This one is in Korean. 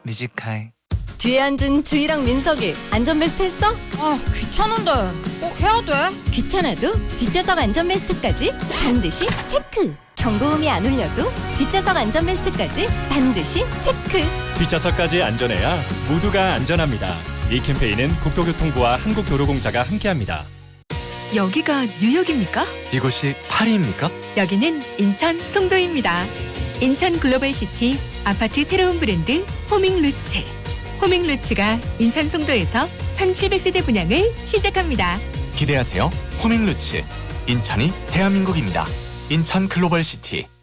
뮤직하이. 뒤에 앉은 주희랑 민석이 안전벨트 했어? 아, 귀찮은데 꼭 해야 돼? 귀찮아도 뒷좌석 안전벨트까지 반드시 체크. 경고음이 안 울려도 뒷좌석 안전벨트까지 반드시 체크. 뒷좌석까지 안전해야 모두가 안전합니다. 이 캠페인은 국토교통부와 한국도로공사가 함께합니다. 여기가 뉴욕입니까? 이곳이 파리입니까? 여기는 인천 송도입니다. 인천 글로벌시티 아파트 새로운 브랜드 호밍루츠. 호밍루츠가 인천 송도에서 1700세대 분양을 시작합니다. 기대하세요. 호밍루츠. 인천이 대한민국입니다. 인천 글로벌시티.